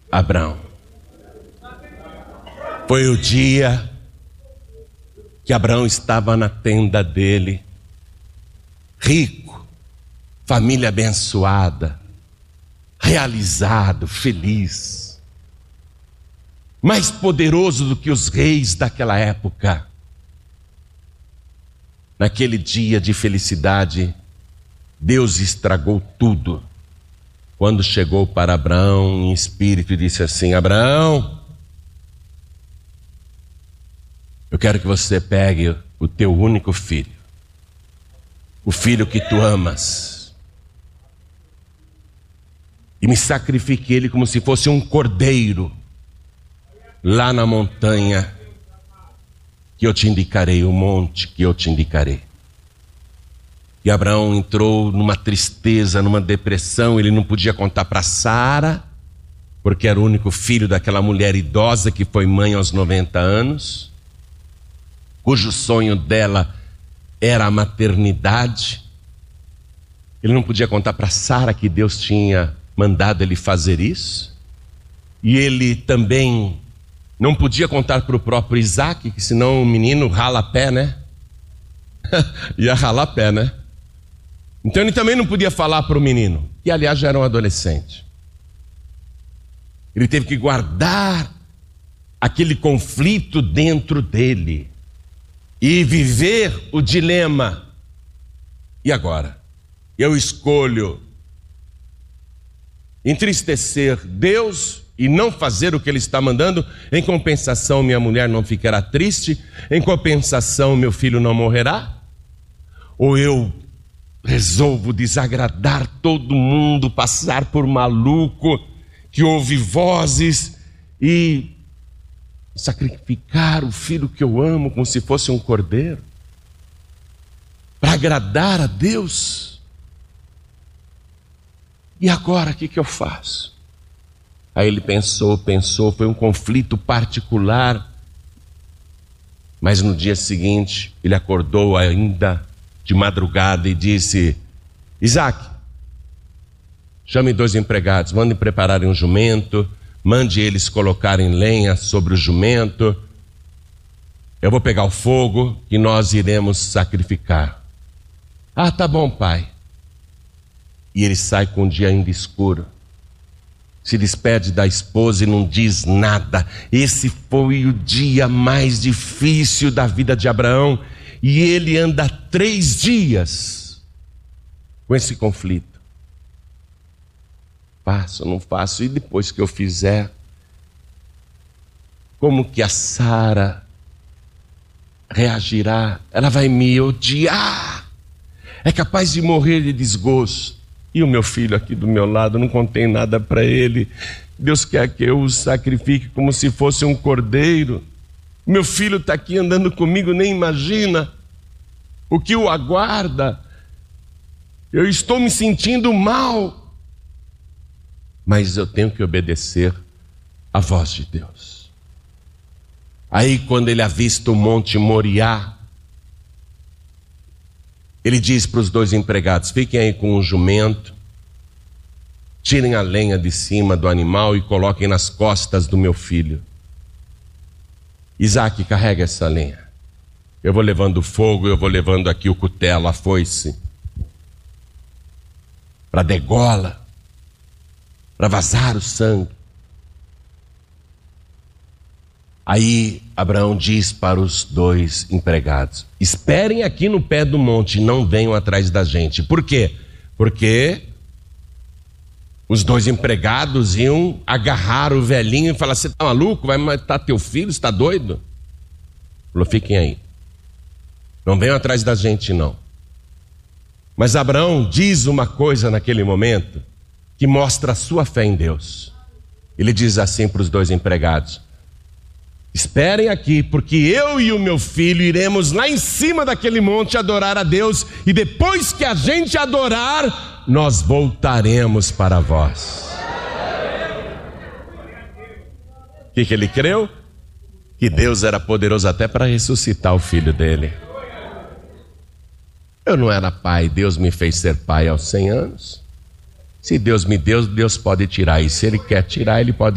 Abraão. Foi o dia que Abraão estava na tenda dele, rico, família abençoada, realizado, feliz, mais poderoso do que os reis daquela época. Naquele dia de felicidade, Deus estragou tudo. Quando chegou para Abraão em espírito e disse assim: Abraão, eu quero que você pegue o teu único filho, o filho que tu amas, e me sacrifique ele como se fosse um cordeiro, lá na montanha que eu te indicarei, o monte que eu te indicarei. E Abraão entrou numa tristeza, numa depressão. Ele não podia contar para Sara, porque era o único filho daquela mulher idosa que foi mãe aos 90 anos, cujo sonho dela era a maternidade. Ele não podia contar para Sara que Deus tinha mandado ele fazer isso. E ele também não podia contar para o próprio Isaac, que senão o menino rala pé, né? Ia ralar pé, né? Então ele também não podia falar para o menino, que aliás já era um adolescente. Ele teve que guardar aquele conflito dentro dele e viver o dilema. E agora? Eu escolho entristecer Deus e não fazer o que Ele está mandando. Em compensação, minha mulher não ficará triste. Em compensação, meu filho não morrerá. Ou eu resolvo desagradar todo mundo, passar por maluco, que ouve vozes, e sacrificar o filho que eu amo como se fosse um cordeiro, para agradar a Deus. E agora o que eu faço? Aí ele pensou, foi um conflito particular, mas no dia seguinte ele acordou ainda de madrugada e disse: Isaac, chame 2 empregados, mandem prepararem um jumento, mande eles colocarem lenha sobre o jumento, eu vou pegar o fogo e nós iremos sacrificar. Ah, tá bom, pai. E ele sai com o dia ainda escuro, se despede da esposa e não diz nada. Esse foi o dia mais difícil da vida de Abraão, e ele anda 3 dias com esse conflito. Faço, não faço? E depois que eu fizer, como que a Sara reagirá? Ela vai me odiar, é capaz de morrer de desgosto. E o meu filho aqui do meu lado, não contei nada para ele. Deus quer que eu o sacrifique como se fosse um cordeiro. Meu filho está aqui andando comigo, nem imagina o que o aguarda. Eu estou me sentindo mal, mas eu tenho que obedecer à voz de Deus. Aí quando ele avista o Monte Moriá, ele diz para os 2 empregados: fiquem aí com o jumento, tirem a lenha de cima do animal e coloquem nas costas do meu filho. Isaac, carrega essa lenha. Eu vou levando o fogo, eu vou levando aqui o cutelo, a foice, para degola, para vazar o sangue. Aí Abraão diz para os 2 empregados: esperem aqui no pé do monte, não venham atrás da gente. Por quê? Porque os 2 empregados iam agarrar o velhinho e falar: você está maluco? Vai matar teu filho? Você está doido? Ele falou: fiquem aí, não venham atrás da gente não. Mas Abraão diz uma coisa naquele momento que mostra a sua fé em Deus. Ele diz assim para os 2 empregados: esperem aqui, porque eu e o meu filho iremos lá em cima daquele monte adorar a Deus, e depois que a gente adorar, nós voltaremos para vós. O que ele creu? Que Deus era poderoso até para ressuscitar o filho dele. Eu não era pai, Deus me fez ser pai aos 100 anos. Se Deus me deu, Deus pode tirar. E se Ele quer tirar, Ele pode